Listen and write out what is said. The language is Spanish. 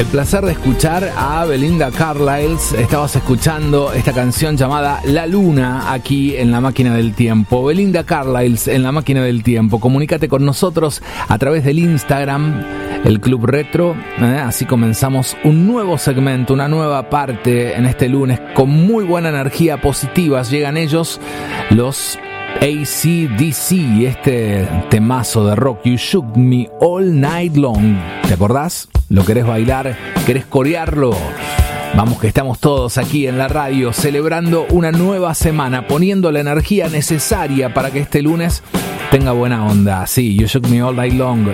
El placer de escuchar a Belinda Carlisle. Estabas escuchando esta canción llamada La Luna aquí en La Máquina del Tiempo. Belinda Carlisle en La Máquina del Tiempo. Comunícate con nosotros a través del Instagram, el Club Retro. Así comenzamos un nuevo segmento, una nueva parte en este lunes con muy buena energía positiva. Llegan ellos, los AC/DC, este temazo de rock, You Shook Me All Night Long. ¿Te acordás? ¿Lo querés bailar? ¿Querés corearlo? Vamos que estamos todos aquí en la radio celebrando una nueva semana, poniendo la energía necesaria para que este lunes tenga buena onda. Sí, You Shook Me All Night Long.